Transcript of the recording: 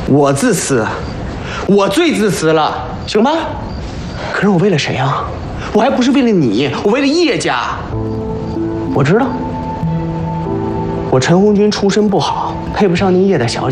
我自私，我最自私了，行吧？可是我为了谁啊？我还不是为了你，我为了叶家。我知道，我陈红军出身不好，配不上您叶大小姐。